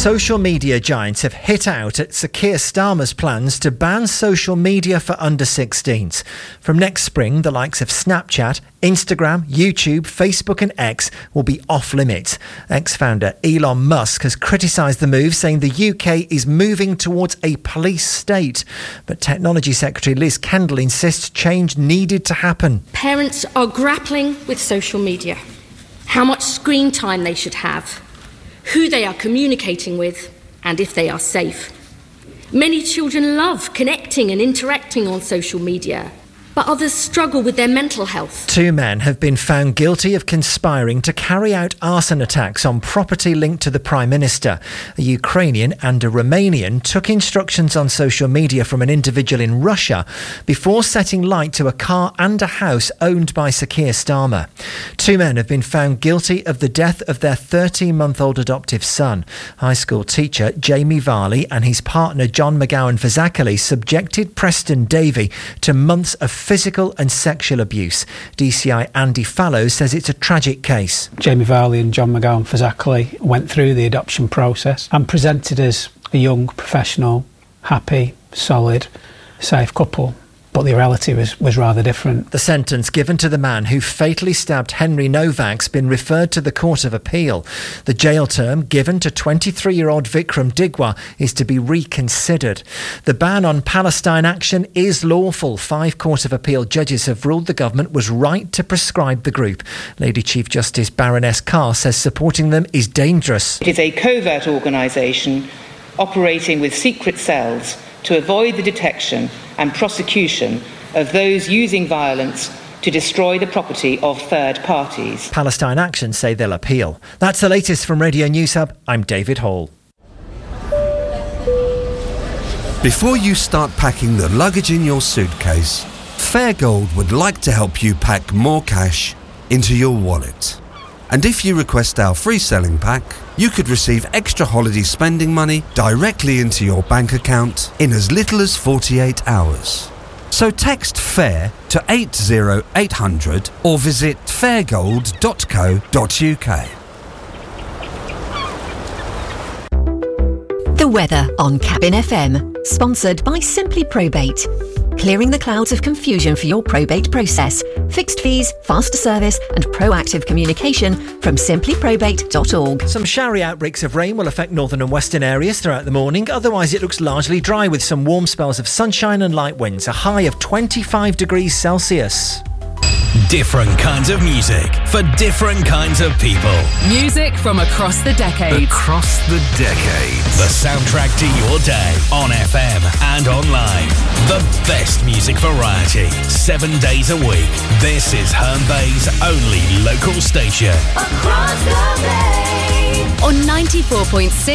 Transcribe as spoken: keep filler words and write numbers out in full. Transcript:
Social media giants have hit out at Sir Keir Starmer's plans to ban social media for under sixteens. From next spring, the likes of Snapchat, Instagram, YouTube, Facebook and X will be off limits. Ex-founder Elon Musk has criticised the move, saying the U K is moving towards a police state. But Technology Secretary Liz Kendall insists change needed to happen. Parents are grappling with social media, how much screen time they should have, who they are communicating with, and if they are safe. Many children love connecting and interacting on social media, but others struggle with their mental health. Two men have been found guilty of conspiring to carry out arson attacks on property linked to the Prime Minister. A Ukrainian and a Romanian took instructions on social media from an individual in Russia before setting light to a car and a house owned by Sir Keir Starmer. Two men have been found guilty of the death of their thirteen-month-old adoptive son. High school teacher Jamie Varley and his partner John McGowan Fazakerley subjected Preston Davey to months of physical and sexual abuse. D C I Andy Fallows says it's a tragic case. Jamie Varley and John McGowan Fazakerley went through the adoption process and presented as a young, professional, happy, solid, safe couple. But the reality was, was rather different. The sentence given to the man who fatally stabbed Henry Novak's been referred to the Court of Appeal. The jail term given to twenty-three-year-old Vikram Digwa is to be reconsidered. The ban on Palestine action is lawful. Five Court of Appeal judges have ruled the government was right to prescribe the group. Lady Chief Justice Baroness Carr says supporting them is dangerous. It is a covert organisation operating with secret cells to avoid the detection and prosecution of those using violence to destroy the property of third parties. Palestine Action say they'll appeal. That's the latest from Radio News Hub. I'm David Hall. Before you start packing the luggage in your suitcase, Fairgold would like to help you pack more cash into your wallet. And if you request our free selling pack, you could receive extra holiday spending money directly into your bank account in as little as forty-eight hours. So text FAIR to eight oh eight hundred or visit fairgold dot co dot uk. The weather on Cabin F M, sponsored by Simply Probate. Clearing the clouds of confusion for your probate process. Fixed fees, faster service and proactive communication from simply probate dot org. Some showery outbreaks of rain will affect northern and western areas throughout the morning. Otherwise it looks largely dry with some warm spells of sunshine and light winds. A high of twenty-five degrees Celsius. Different kinds of music for different kinds of people. Music from across the decades. Across the decades. The soundtrack to your day on F M and online. The best music variety, seven days a week. This is Herne Bay's only local station. Across the Bay. On ninety-four point six